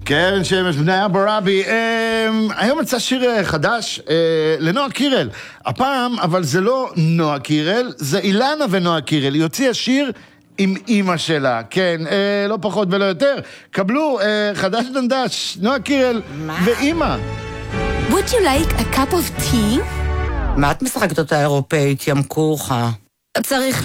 קרן שמש, בני אבו רבי, היום יצא שיר חדש לנועה קירל. הפעם, אבל זה לא נועה קירל, זה אילנה ונועה קירל. היא הוציאה שיר עם אמא שלה, כן, לא פחות ולא יותר. קבלו, חדש דנדש, נועה קירל ואמא. Would you like a cup of tea? מה את משחקת אותה אירופאית, ים כוחה? צריך